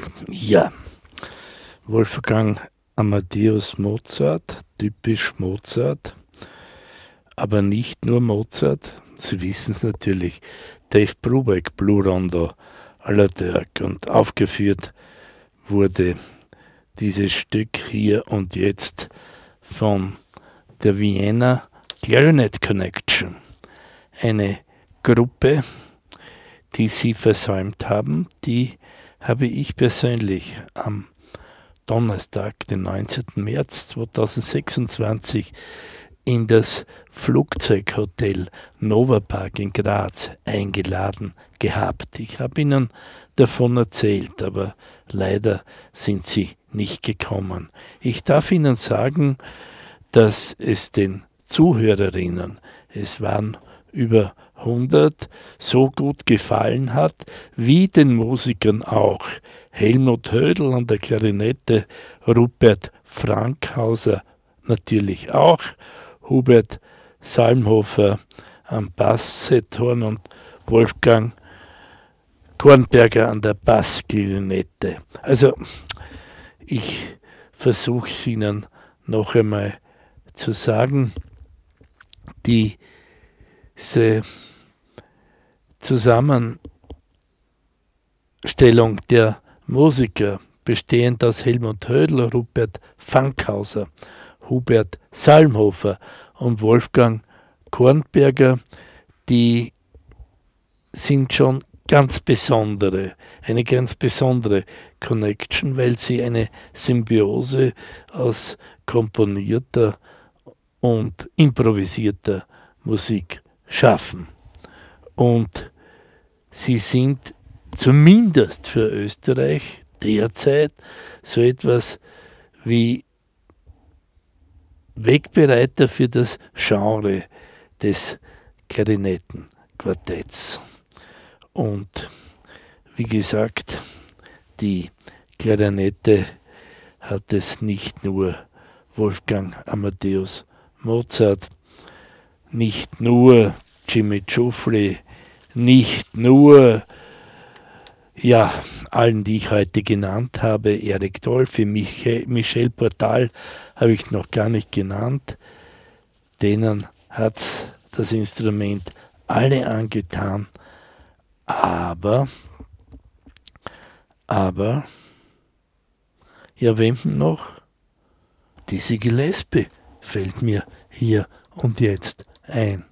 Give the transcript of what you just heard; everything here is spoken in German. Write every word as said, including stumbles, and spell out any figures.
Ja, Wolfgang Amadeus Mozart, typisch Mozart, aber nicht nur Mozart. Sie wissen es natürlich, Dave Brubeck, Blue Rondo, à la Turk, und aufgeführt wurde dieses Stück hier und jetzt von der Vienna Clarinet Connection, eine Gruppe, die Sie versäumt haben. Die habe ich persönlich am Donnerstag, den neunzehnten März zweitausendsechsundzwanzig, in das Flugzeughotel Nova Park in Graz eingeladen gehabt. Ich habe Ihnen davon erzählt, aber leider sind Sie nicht gekommen. Ich darf Ihnen sagen, dass es den Zuhörerinnen, es waren über hundert, so gut gefallen hat, wie den Musikern auch. Helmut Hödl an der Klarinette, Rupert Frankhauser natürlich auch, Hubert Salmhofer am Basshorn und Wolfgang Kornberger an der Bassklarinette. Also ich versuche es Ihnen noch einmal zu sagen, diese Zusammenstellung der Musiker, bestehend aus Helmut Hödl, Rupert Frankhauser, Hubert Salmhofer und Wolfgang Kornberger, die sind schon ganz besondere, eine ganz besondere Connection, weil sie eine Symbiose aus komponierter und improvisierter Musik schaffen. Und sie sind zumindest für Österreich derzeit so etwas wie Wegbereiter für das Genre des Klarinettenquartetts. Und wie gesagt, die Klarinette hat es nicht nur Wolfgang Amadeus Mozart, nicht nur Jimmy Giuffre, nicht nur ja, allen, die ich heute genannt habe, Eric Dolphy, Michel, Michel Portal habe ich noch gar nicht genannt, denen hat das Instrument alle angetan, aber, aber, ja, wem noch? Dizzy Gillespie fällt mir hier und jetzt ein.